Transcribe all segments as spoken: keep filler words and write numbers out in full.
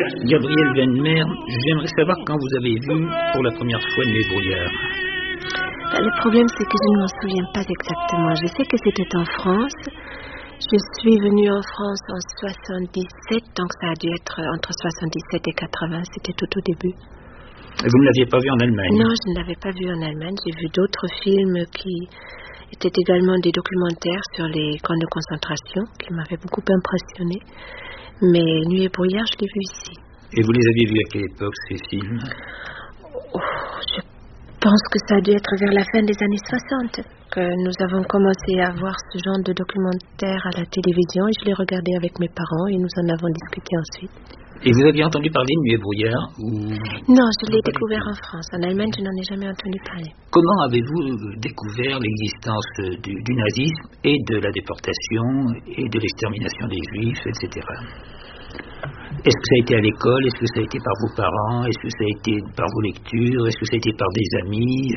Gabrielle Vennemer, j'aimerais savoir quand vous avez vu pour la première fois Nuée brouillard. Le problème, c'est que je ne m'en souviens pas exactement. Je sais que c'était en France. Je suis venue en France en soixante-dix-sept, donc ça a dû être entre soixante-dix-sept et quatre-vingts, c'était tout au début. Et vous ne l'aviez pas vu en Allemagne? Non, je ne l'avais pas vu en Allemagne. J'ai vu d'autres films qui étaient également des documentaires sur les camps de concentration, qui m'avaient beaucoup impressionné. Mais Nuée brouillard, je l'ai vu ici. Et vous les aviez vus à quelle époque, ces films? Oh, je pense que ça a dû être vers la fin des années soixante que nous avons commencé à voir ce genre de documentaires à la télévision, et je les regardais avec mes parents et nous en avons discuté ensuite. Et vous aviez entendu parler de Nuée brouillard ou... Non, je l'ai découvert en France. En Allemagne, je n'en ai jamais entendu parler. Comment avez-vous découvert l'existence du, du nazisme et de la déportation et de l'extermination des Juifs, et cetera? Est-ce que ça a été à l'école? Est-ce que ça a été par vos parents? Est-ce que ça a été par vos lectures? Est-ce que ça a été par des amis?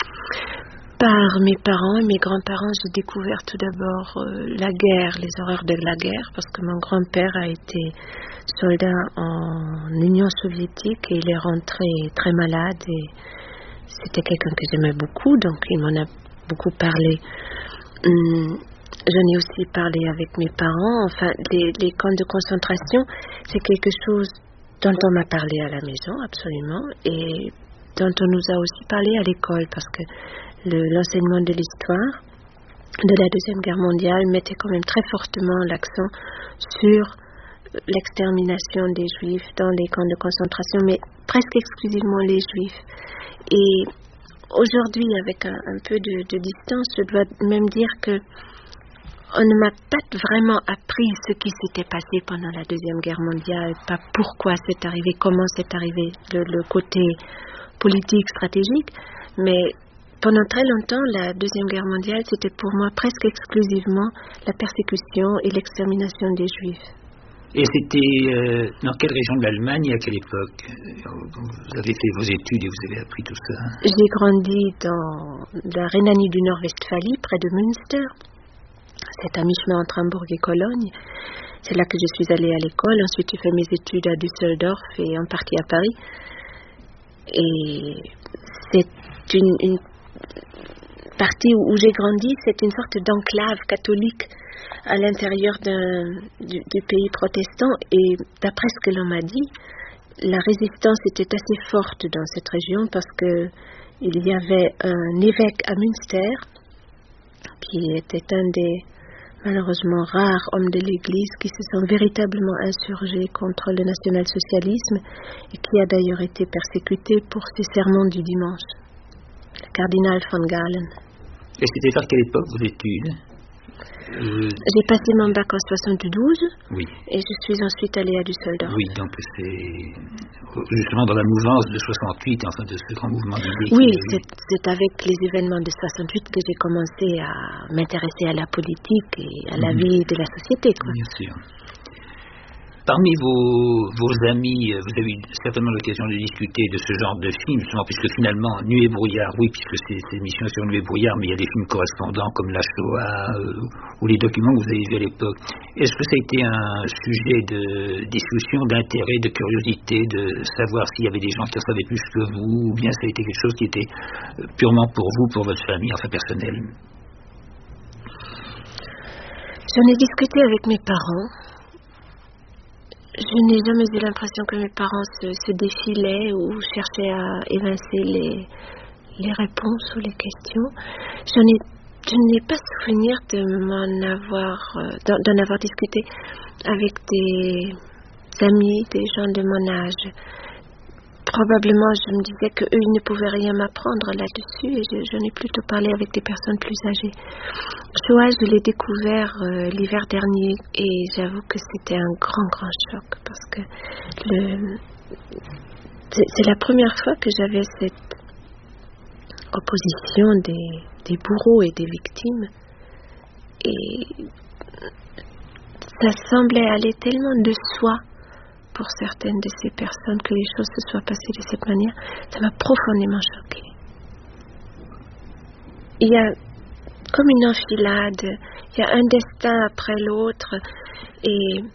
Par mes parents et mes grands-parents, j'ai découvert tout d'abord euh, la guerre, les horreurs de la guerre, parce que mon grand-père a été soldat en Union soviétique et il est rentré très malade et c'était quelqu'un que j'aimais beaucoup, donc il m'en a beaucoup parlé. Hum, J'en ai aussi parlé avec mes parents. Enfin, les, les camps de concentration, c'est quelque chose dont on m'a parlé à la maison, absolument, et dont on nous a aussi parlé à l'école, parce que le, l'enseignement de l'histoire de la Deuxième Guerre mondiale mettait quand même très fortement l'accent sur l'extermination des Juifs dans les camps de concentration, mais presque exclusivement les Juifs. Et aujourd'hui, avec un, un peu de, de distance, je dois même dire que on ne m'a pas vraiment appris ce qui s'était passé pendant la Deuxième Guerre mondiale, pas pourquoi c'est arrivé, comment c'est arrivé, le, le côté politique, stratégique, mais pendant très longtemps, la Deuxième Guerre mondiale, c'était pour moi presque exclusivement la persécution et l'extermination des Juifs. Et c'était euh, dans quelle région de l'Allemagne et à quelle époque vous avez fait vos études et vous avez appris tout ça? J'ai grandi dans la Rhénanie du Nord-Westphalie, près de Münster. C'est à mi-chemin entre Hambourg et Cologne. C'est là que je suis allée à l'école. Ensuite, j'ai fait mes études à Düsseldorf et en partie à Paris. Et c'est une, une partie où j'ai grandi, c'est une sorte d'enclave catholique à l'intérieur d'un, du, du pays protestant. Et d'après ce que l'on m'a dit, la résistance était assez forte dans cette région parce que il y avait un évêque à Münster qui était un des malheureusement rares hommes de l'Église qui se sont véritablement insurgés contre le national-socialisme et qui a d'ailleurs été persécuté pour ses sermons du dimanche, le cardinal von Galen. Et c'était vers quelle époque vos études? Euh... J'ai passé mon bac en soixante-douze, oui. Et je suis ensuite allée à Düsseldorf. Oui, donc c'est justement dans la mouvance de soixante-huit, enfin de ce grand mouvement d'idées. Oui, c'est, c'est avec les événements de soixante-huit que j'ai commencé à m'intéresser à la politique et à la mmh. vie de la société, quoi. Bien sûr. Parmi vos, vos amis, vous avez eu certainement l'occasion de discuter de ce genre de film, justement, puisque finalement, Nuée brouillard, oui, puisque c'est une émission sur Nuée brouillard, mais il y a des films correspondants comme La Shoah euh, ou les documents que vous avez vus à l'époque. Est-ce que ça a été un sujet de discussion, d'intérêt, de curiosité, de savoir s'il y avait des gens qui en savaient plus que vous, ou bien ça a été quelque chose qui était purement pour vous, pour votre famille, enfin personnel? J'en ai discuté avec mes parents. Je n'ai jamais eu l'impression que mes parents se, se défilaient ou cherchaient à évincer les, les réponses ou les questions. J'en ai, je n'ai pas souvenir de m'en avoir, d'en, d'en avoir discuté avec des amis, des gens de mon âge. Probablement, je me disais qu'eux, ils ne pouvaient rien m'apprendre là-dessus et je, j'en ai plutôt parlé avec des personnes plus âgées. Shoah, je l'ai découvert euh, l'hiver dernier et j'avoue que c'était un grand, grand choc parce que le, c'est, c'est la première fois que j'avais cette opposition des, des bourreaux et des victimes et ça semblait aller tellement de soi pour certaines de ces personnes que les choses se soient passées de cette manière. Ça m'a profondément choquée. Il y a comme une enfilade, il y a un destin après l'autre et